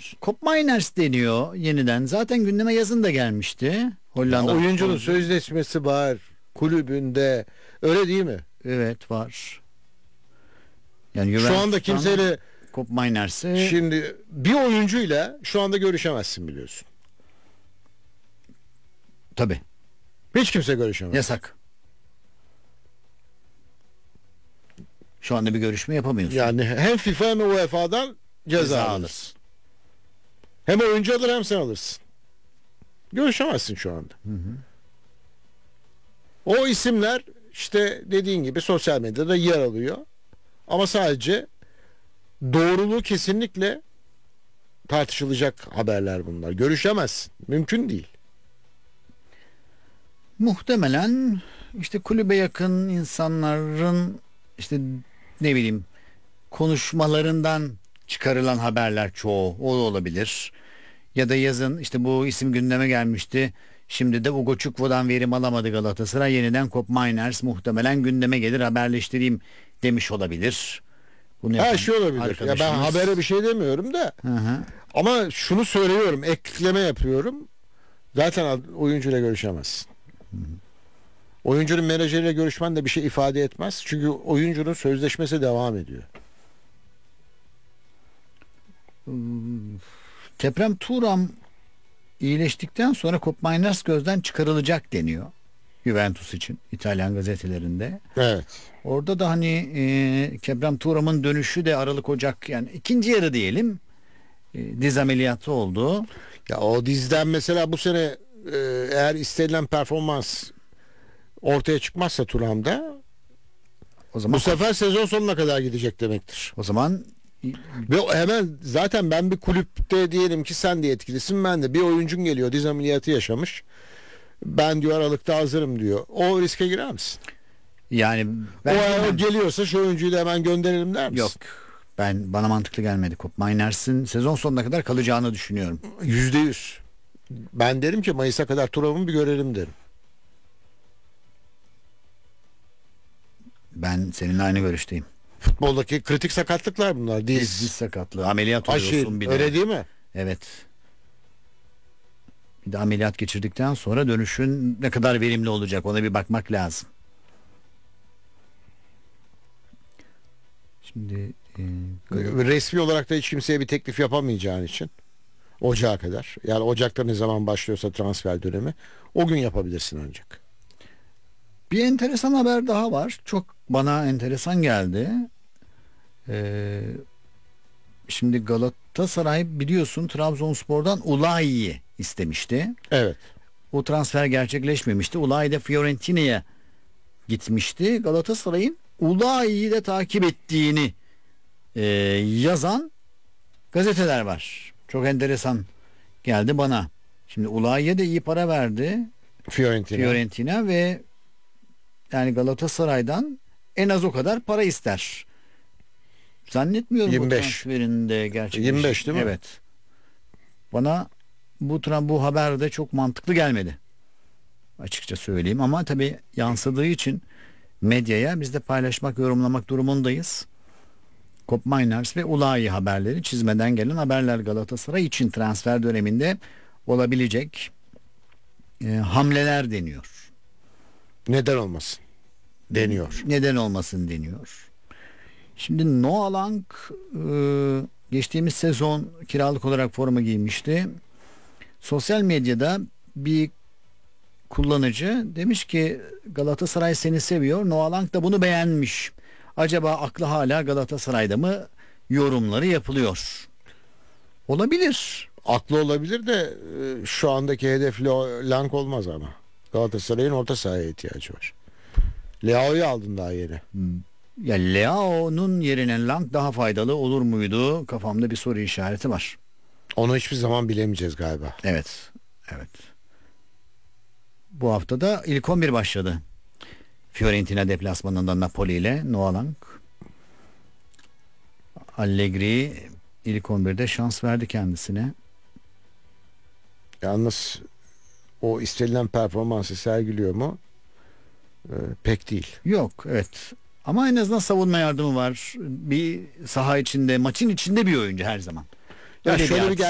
musun? Koop Mainers deniyor yeniden. Zaten gündeme yazın da gelmişti. Hollanda Oyuncunun futbolcu. sözleşmesi var kulübünde. Öyle değil mi? Evet, var. Yani Şu anda Juventus'tan kimseyle Koop Mainers'e şimdi bir oyuncuyla şu anda görüşemezsin biliyorsun. tabii Hiç kimse görüşemez. yasak. Şu anda bir görüşme yapamıyorsun. Yani hem FIFA hem UEFA'dan ceza alırsın. Hem oyuncu alır hem sen alırsın. Görüşemezsin şu anda. O isimler işte dediğin gibi sosyal medyada yer alıyor. Ama sadece doğruluğu kesinlikle tartışılacak haberler bunlar. Görüşemezsin. Mümkün değil. Muhtemelen işte kulübe yakın insanların işte ne bileyim konuşmalarından çıkarılan haberler çoğu o da olabilir. Ya da yazın işte bu isim gündeme gelmişti. Şimdi de Ugo Çukwo'dan verim alamadı Galatasaray. Yeniden Koop Mainers muhtemelen gündeme gelir, haberleştireyim demiş olabilir. Bunu yapan Her şey olabilir. Ya ben arkadaşımız. habere bir şey demiyorum da Hı hı. ama şunu söylüyorum, ekleme yapıyorum. Zaten oyuncuyla görüşemezsin. Oyuncunun menajeriyle görüşmen de bir şey ifade etmez. Çünkü oyuncunun sözleşmesi devam ediyor. Keprem Thuram iyileştikten sonra Koop Mainers gözden çıkarılacak deniyor. Juventus için İtalyan gazetelerinde. Evet. Orada da hani Keprem Thuram'ın dönüşü de Aralık Ocak yani ikinci yarı diyelim. Diz ameliyatı oldu. Ya o dizden mesela bu sene eğer istenilen performans ortaya çıkmazsa Turam'da O zaman bu sefer sezon sonuna kadar gidecek demektir. o zaman Ve hemen zaten ben bir kulüpte diyelim ki sen de yetkilisin, ben de bir oyuncun geliyor diz ameliyatı yaşamış. Ben diyor Aralık'ta hazırım diyor. O riske girer misin? yani O geliyorsa şu oyuncuyu da hemen gönderelim der misin? yok. Bana mantıklı gelmedi. Koop Mainers'in sezon sonuna kadar kalacağını düşünüyorum. %100. Ben derim ki Mayıs'a kadar Turam'ı bir görelim derim. Ben seninle aynı görüşteyim. Futboldaki kritik sakatlıklar bunlar. Diz Diz, sakatlığı, ameliyat oluyorsun Aşil, bir de. öyle değil mi? Evet. Bir de ameliyat geçirdikten sonra dönüşün ne kadar verimli olacak ona bir bakmak lazım. Şimdi Resmi olarak da hiç kimseye bir teklif yapamayacağın için Ocağa kadar. Yani Ocak'ta ne zaman başlıyorsa transfer dönemi o gün yapabilirsin ancak. bir enteresan haber daha var. Çok bana enteresan geldi. Şimdi Galatasaray biliyorsun Trabzonspor'dan Ulayi'yi istemişti. Evet. O transfer gerçekleşmemişti. Ulayi de Fiorentina'ya gitmişti. Galatasaray'ın Ulayi'yi de takip ettiğini yazan gazeteler var. Çok enteresan geldi bana. Şimdi Ulayi'ye de iyi para verdi Fiorentina ve yani Galatasaray'dan en az o kadar para ister. Zannetmiyorum 25. bu transferinde gerçekleşti. 25 değil mi? Evet. Bana bu haber de çok mantıklı gelmedi. Açıkça söyleyeyim ama tabii yansıdığı için medyaya biz de paylaşmak, yorumlamak durumundayız. Koop Mainers ve Ulayi haberleri çizmeden gelen haberler Galatasaray için transfer döneminde olabilecek hamleler deniyor. Neden olmasın? Deniyor. Neden olmasın deniyor. Şimdi Noah Lang geçtiğimiz sezon kiralık olarak forma giymişti. Sosyal medyada bir kullanıcı demiş ki Galatasaray seni seviyor. Noah Lang da bunu beğenmiş. Acaba aklı hala Galatasaray'da mı yorumları yapılıyor. Olabilir. Aklı olabilir de şu andaki hedef Lang olmaz ama. Galatasaray'ın orta sahaya ihtiyacı var. Leao'yu aldın daha yeni. Ya Leao'nun yerine Lang daha faydalı olur muydu? Kafamda bir soru işareti var. Onu hiçbir zaman bilemeyeceğiz galiba. Evet. Evet. Bu hafta da ilk 11 başladı. Fiorentina deplasmanında Napoli ile Noah Lang. Allegri ilk 11'de şans verdi kendisine. Yalnız o istenilen performansı sergiliyor mu? Pek değil. Yok, evet. Ama en azından savunma yardımı var. Bir saha içinde, maçın içinde bir oyuncu her zaman. Ya Öyle bir şöyle bir artısı